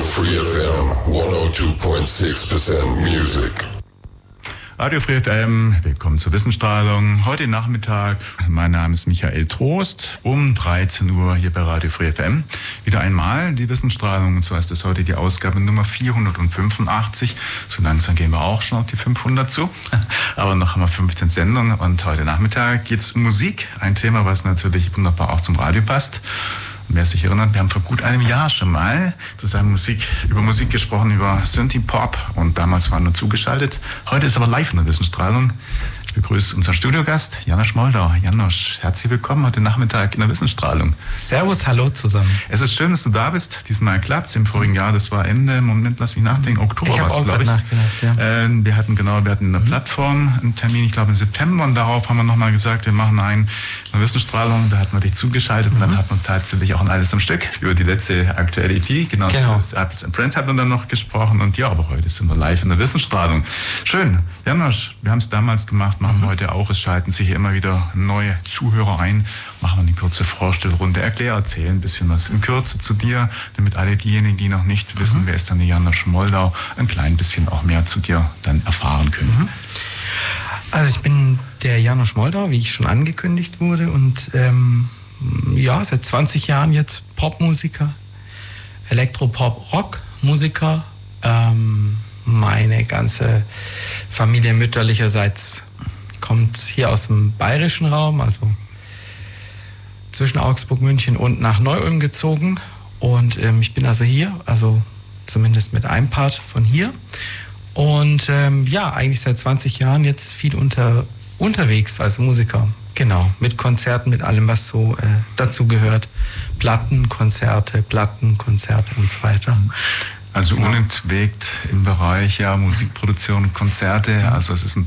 Free FM 102.6% Music. Radio Free FM, willkommen zur Wissensstrahlung. Heute Nachmittag, mein Name ist Michael Trost, um 13 Uhr hier bei Radio Free FM. Wieder einmal die Wissensstrahlung, und zwar ist das heute die Ausgabe Nummer 485. So langsam gehen wir auch schon auf die 500 zu. Aber noch haben wir 15 Sendungen und heute Nachmittag geht's um Musik. Ein Thema, was natürlich wunderbar auch zum Radio passt. Wer sich erinnert, wir haben vor gut einem Jahr schon mal zusammen über Musik gesprochen, über Synthie-Pop, und damals waren wir zugeschaltet. Heute ist aber live in der Wissensstrahlung. Ich begrüße unseren Studiogast, Janosch Moldau. Janosch, herzlich willkommen heute Nachmittag in der Wissensstrahlung. Servus, hallo zusammen. Es ist schön, dass du da bist. Diesmal klappt's. Im vorigen Jahr, das war lass mich nachdenken, Oktober war es, glaube ich. Ja. Wir hatten in der Plattform einen Termin, ich glaube im September, und darauf haben wir nochmal gesagt, wir machen eine Wissensstrahlung. Da hat man dich zugeschaltet und dann hat man tatsächlich auch ein alles am Stück über die letzte aktuelle EP. Genau. Friends hat man dann noch gesprochen, und ja, aber heute sind wir live in der Wissensstrahlung. Schön. Janosch, wir haben es damals gemacht, machen wir heute auch. Es schalten sich immer wieder neue Zuhörer ein. Machen wir eine kurze Vorstellrunde. Erzähl ein bisschen was in Kürze zu dir, damit alle diejenigen, die noch nicht wissen, wer ist dann der Janosch Moldau, ein klein bisschen auch mehr zu dir dann erfahren können. Also ich bin der Janosch Moldau, wie ich schon angekündigt wurde, und seit 20 Jahren jetzt Popmusiker, Elektropop-Rock-Musiker. Meine ganze Familie mütterlicherseits kommt hier aus dem bayerischen Raum, also zwischen Augsburg, München und nach Neu-Ulm gezogen. Und ich bin also hier, also zumindest mit einem Part von hier. Und eigentlich seit 20 Jahren jetzt viel unterwegs als Musiker. Genau, mit Konzerten, mit allem, was so dazu gehört. Plattenkonzerte und so weiter. Also unentwegt im Bereich Musikproduktion und Konzerte. Also es ist ein